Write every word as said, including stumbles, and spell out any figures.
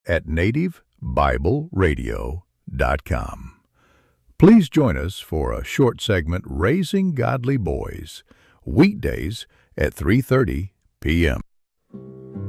at native bible radio dot com. Please join us for a short segment, Raising Godly Boys, weekdays at three thirty p m